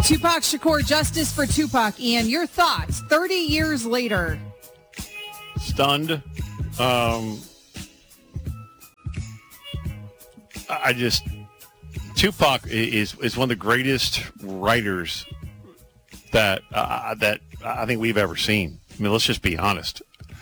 Tupac Shakur, justice for Tupac. Ian, your thoughts 30 years later? Stunned. Tupac is one of the greatest writers that I think we've ever seen. I mean, let's just be honest.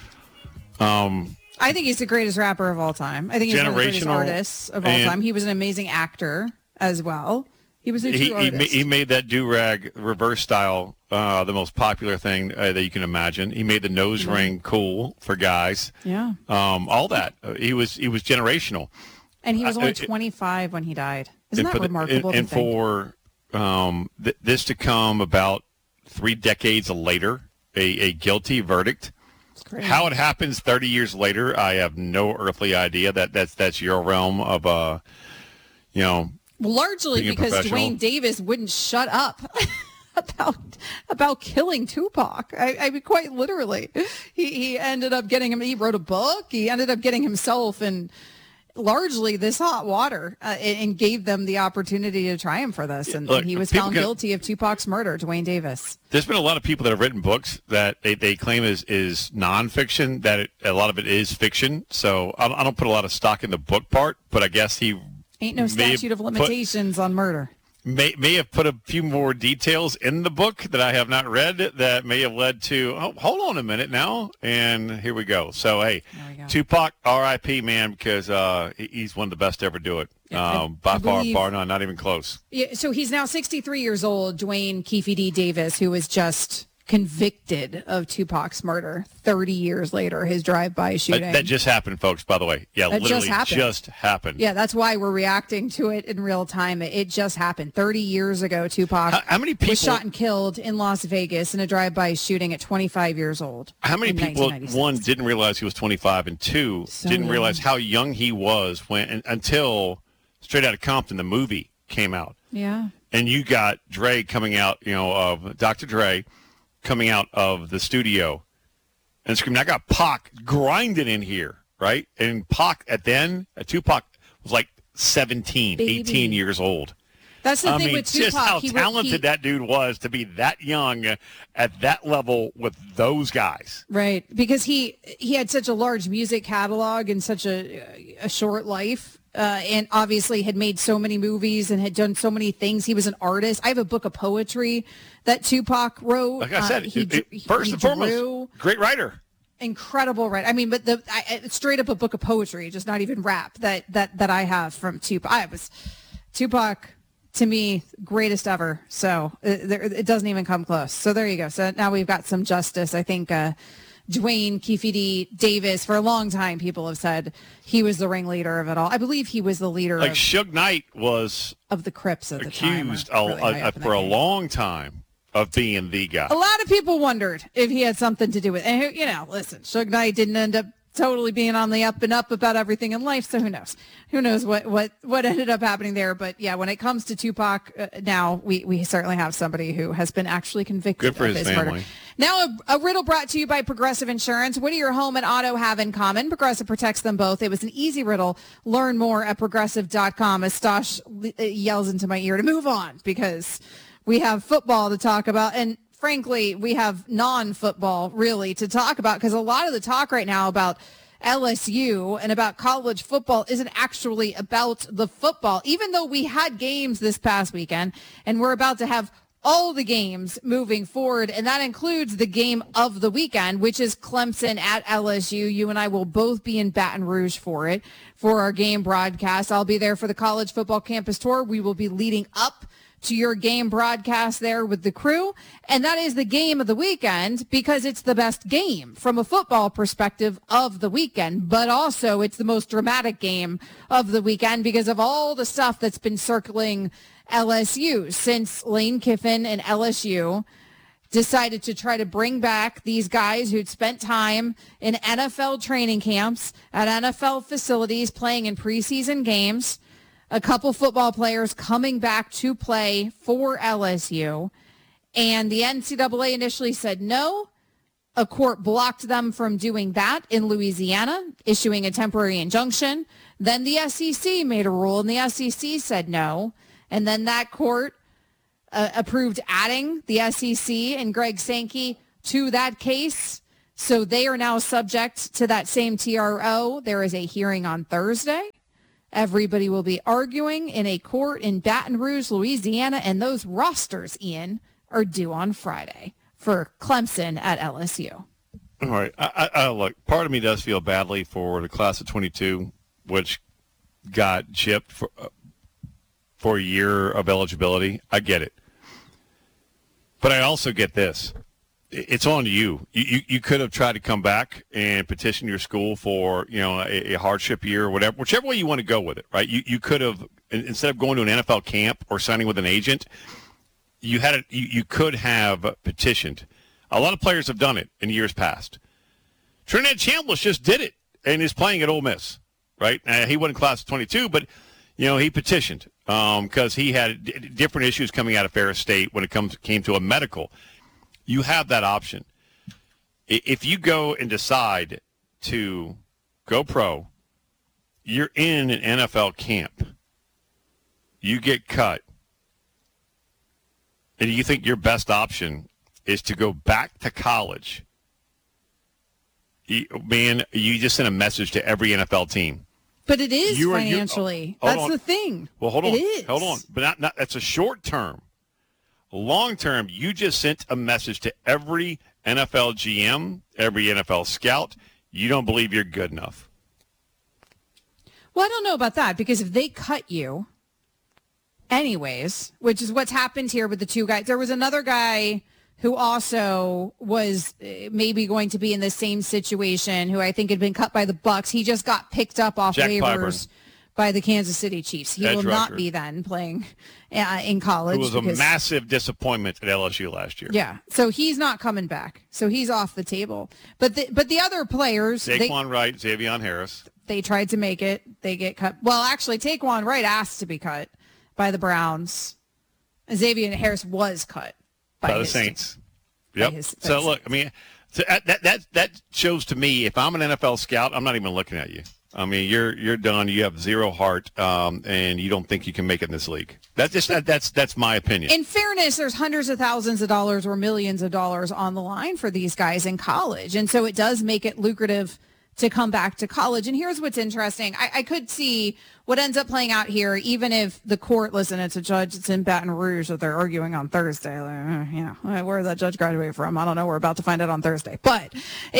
I think he's the greatest rapper of all time. I think he's one of the greatest artists of all time. He was an amazing actor as well. He was a true artist. He made that do-rag reverse style the most popular thing that you can imagine. He made the nose ring cool for guys. Yeah. All that. He was generational. And he was only 25 when he died. Isn't that remarkable? And for this to come about 3 decades later, a guilty verdict. How it happens 30 years later, I have no earthly idea. That's your realm of largely because Dwayne Davis wouldn't shut up about killing Tupac. I mean, quite literally, he ended up getting him. He wrote a book. He ended up getting himself in largely this hot water and gave them the opportunity to try him for this. And he was found guilty of Tupac's murder, Dwayne Davis. There's been a lot of people that have written books that they claim is nonfiction, that a lot of it is fiction. So I don't put a lot of stock in the book part, but I guess he ain't no statute of limitations on murder. May have put a few more details in the book that I have not read that may have led to, hold on a minute now, and here we go. So, hey, Tupac, R.I.P., man, because he's one of the best to ever do it. By far, bar none, not even close. Yeah, so he's now 63 years old, Dwayne Keefe D. Davis, who was just convicted of Tupac's murder 30 years later, his drive-by shooting. That just happened, folks, by the way. Yeah, that literally just happened. Yeah, that's why we're reacting to it in real time. It just happened. 30 years ago, Tupac how many people, was shot and killed in Las Vegas in a drive-by shooting at 25 years old. How many people, one, didn't realize he was 25, and two, didn't realize how young he was until Straight Outta Compton, the movie, came out. Yeah. And you got Dre coming out, of Dr. Dre, coming out of the studio and screaming, I got Pac grinding in here, right? And Pac Tupac was like 17, 18 years old. That's the thing with Tupac. Just how talented that dude was to be that young at that level with those guys. Right, because he had such a large music catalog and such a short life. And obviously had made so many movies and had done so many things. He was an artist. I have a book of poetry that Tupac wrote. Like I said, first and foremost, great writer. Incredible writer. I mean, but it's straight up a book of poetry, just not even rap that I have from Tupac. Tupac, to me, greatest ever. So it doesn't even come close. So there you go. So now we've got some justice. I think Dwayne Keefe D. Davis, for a long time, people have said he was the ringleader of it all. I believe he was the leader. Like Suge Knight was of the Crips at the accused for a long time of being the guy. A lot of people wondered if he had something to do with it. And, listen, Suge Knight didn't end up totally being on the up and up about everything in life. So who knows? Who knows what ended up happening there? But yeah, when it comes to Tupac, now we certainly have somebody who has been actually convicted of his family. Murder. Now a riddle brought to you by Progressive Insurance. What do your home and auto have in common? Progressive protects them both. It was an easy riddle. Learn more at progressive.com as Stosh yells into my ear to move on because we have football to talk about. And frankly, we have non-football really to talk about because a lot of the talk right now about LSU and about college football isn't actually about the football, even though we had games this past weekend and we're about to have all the games moving forward. And that includes the game of the weekend, which is Clemson at LSU. You and I will both be in Baton Rouge for it, for our game broadcast. I'll be there for the college football campus tour. We will be leading up to your game broadcast there with the crew. And that is the game of the weekend because it's the best game from a football perspective of the weekend, but also it's the most dramatic game of the weekend because of all the stuff that's been circling LSU since Lane Kiffin and LSU decided to try to bring back these guys who'd spent time in NFL training camps at NFL facilities playing in preseason games. A couple football players coming back to play for LSU. And the NCAA initially said no. A court blocked them from doing that in Louisiana, issuing a temporary injunction. Then the SEC made a rule, and the SEC said no. And then that court approved adding the SEC and Greg Sankey to that case. So they are now subject to that same TRO. There is a hearing on Thursday. Everybody will be arguing in a court in Baton Rouge, Louisiana, and those rosters, Ian, are due on Friday for Clemson at LSU. All right. I look, part of me does feel badly for the class of 22, which got chipped for a year of eligibility. I get it. But I also get this. It's on you. You could have tried to come back and petition your school for, a hardship year or whatever, whichever way you want to go with it, right? You could have, instead of going to an NFL camp or signing with an agent, you could have petitioned. A lot of players have done it in years past. Trinidad Chambliss just did it and is playing at Ole Miss, right? He wasn't class of 22, but, he petitioned because he had different issues coming out of Ferris State when it came to a medical. You have that option. If you go and decide to go pro, you're in an NFL camp. You get cut. And you think your best option is to go back to college. Man, you just sent a message to every NFL team. But it is financially. That's the thing. Well, hold on. It is. Hold on. But not that's a short term. Long term, you just sent a message to every NFL GM, every NFL scout. You don't believe you're good enough. Well, I don't know about that, because if they cut you anyways, which is what's happened here with the two guys. There was another guy who also was maybe going to be in the same situation, who I think had been cut by the Bucs. He just got picked up off Jack waivers by the Kansas City Chiefs. He will not be then playing in college. It was a massive disappointment at LSU last year. Yeah, so he's not coming back. So he's off the table. But the other players, Taquan Wright, Xavier Harris, they tried to make it. They get cut. Well, actually, Taquan Wright asked to be cut by the Browns. Xavier Harris was cut by the Saints. Yep. So look, I mean, that shows to me, if I'm an NFL scout, I'm not even looking at you. I mean, you're done. You have zero heart, and you don't think you can make it in this league. That's my opinion. In fairness, there's hundreds of thousands of dollars or millions of dollars on the line for these guys in college, and so it does make it lucrative to come back to college. And here's what's interesting. I could see what ends up playing out here, even if the court, listen, it's a judge, it's in Baton Rouge that they're arguing on Thursday. Where that judge graduated from, I don't know. We're about to find out on Thursday. But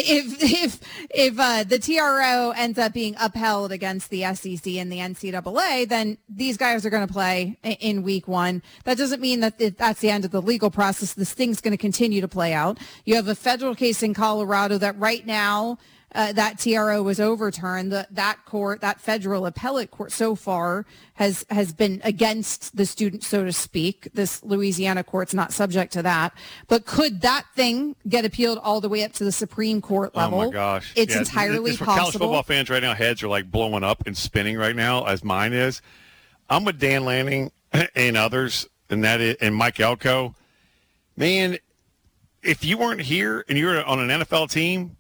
if the TRO ends up being upheld against the SEC and the NCAA, then these guys are going to play in week one. That doesn't mean that that's the end of the legal process. This thing's going to continue to play out. You have a federal case in Colorado that right now, that TRO was overturned. That federal appellate court so far has been against the student, so to speak. This Louisiana court's not subject to that. But could that thing get appealed all the way up to the Supreme Court level? Oh my gosh. It's entirely for possible. College football fans right now, heads are like blowing up and spinning right now, as mine is. I'm with Dan Lanning and others, and Mike Elko. Man, if you weren't here and you're on an NFL team,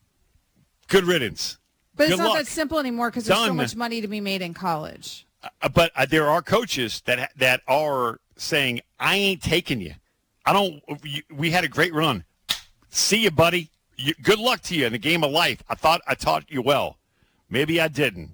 good riddance. But it's Good not luck. that simple anymore, because there's so much money to be made in college. But there are coaches that are saying, I ain't taking you. We had a great run. See you, buddy. Good luck to you in the game of life. I thought I taught you well. Maybe I didn't.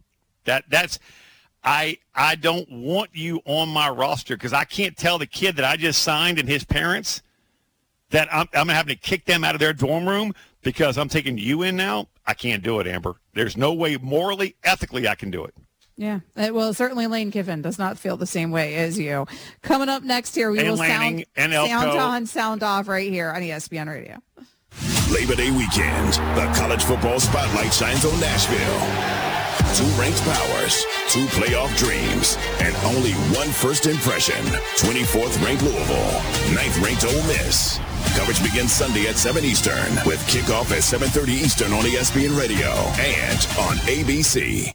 I don't want you on my roster, because I can't tell the kid that I just signed and his parents that I'm having to kick them out of their dorm room because I'm taking you in now. I can't do it, Amber. There's no way morally, ethically I can do it. Yeah, well, certainly Lane Kiffin does not feel the same way as you. Coming up next here, we will sound on, sound off right here on ESPN Radio. Labor Day weekend, the college football spotlight shines on Nashville. 2 ranked powers, 2 playoff dreams, and only 1 first impression. 24th ranked Louisville, 9th ranked Ole Miss. Coverage begins Sunday at 7 Eastern with kickoff at 7:30 Eastern on ESPN Radio and on ABC.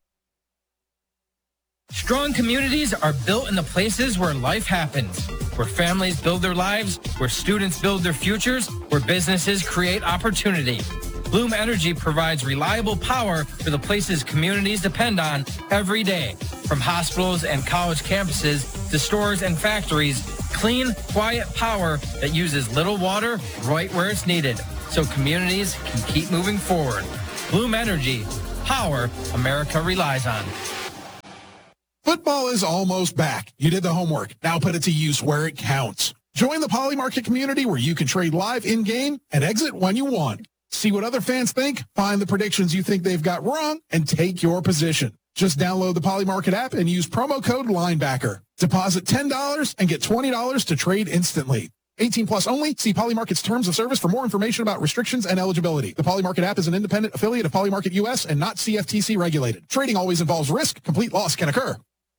Strong communities are built in the places where life happens, where families build their lives, where students build their futures, where businesses create opportunity. Bloom Energy provides reliable power for the places communities depend on every day. From hospitals and college campuses to stores and factories, clean, quiet power that uses little water right where it's needed, so communities can keep moving forward. Bloom Energy, power America relies on. Football is almost back. You did the homework. Now put it to use where it counts. Join the Poly Market community where you can trade live in-game and exit when you want. See what other fans think, find the predictions you think they've got wrong, and take your position. Just download the Poly Market app and use promo code Linebacker. Deposit $10 and get $20 to trade instantly. 18 plus only. See Poly Market's terms of service for more information about restrictions and eligibility. The Poly Market app is an independent affiliate of Poly Market US and not CFTC regulated. Trading always involves risk. Complete loss can occur.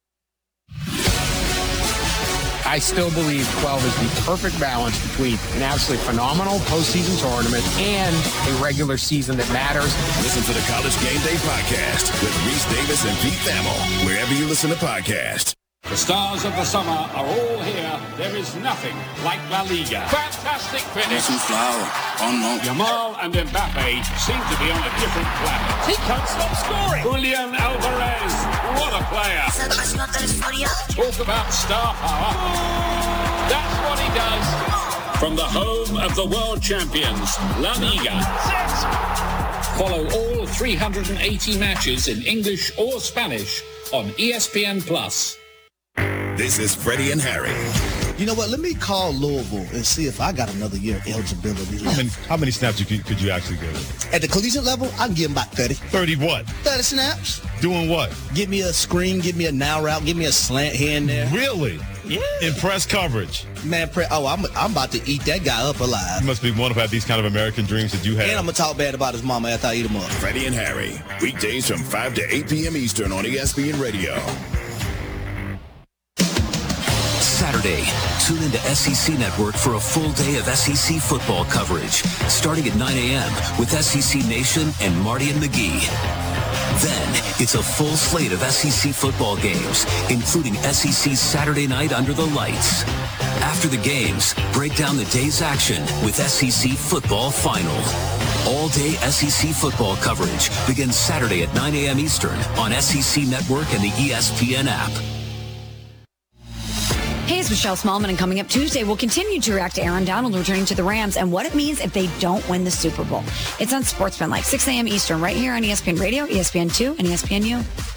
I still believe 12 is the perfect balance between an absolutely phenomenal postseason tournament and a regular season that matters. Listen to the College Game Day podcast with Reese Davis and Pete Thamel, wherever you listen to podcasts. The stars of the summer are all here. There is nothing like La Liga. Fantastic finish. Yamal and Mbappe seem to be on a different planet. He can't stop scoring. Julian Alvarez, what a player. Talk about star power. That's what he does. From the home of the world champions, La Liga. Follow all 380 matches in English or Spanish on ESPN+. This is Freddie and Harry. You know what? Let me call Louisville and see if I got another year of eligibility left. How many snaps could you actually give? At the collegiate level, I can give them about 30. 30 what? 30 snaps. Doing what? Give me a screen, give me a now route, give me a slant here and there. Really? Yeah. In press coverage? Man, I'm about to eat that guy up alive. You must be one of these kind of American dreams that you have. And I'm going to talk bad about his mama after I eat him up. Freddie and Harry, weekdays from 5 to 8 p.m. Eastern on ESPN Radio. Saturday, tune into SEC Network for a full day of SEC football coverage, starting at 9 a.m. with SEC Nation and Marty and McGee. Then, it's a full slate of SEC football games, including SEC Saturday Night Under the Lights. After the games, break down the day's action with SEC Football Final. All-day SEC football coverage begins Saturday at 9 a.m. Eastern on SEC Network and the ESPN app. Hey, it's Michelle Smallman, and coming up Tuesday, we'll continue to react to Aaron Donald returning to the Rams and what it means if they don't win the Super Bowl. It's on Sportsman, like 6 a.m. Eastern, right here on ESPN Radio, ESPN2, and ESPNU.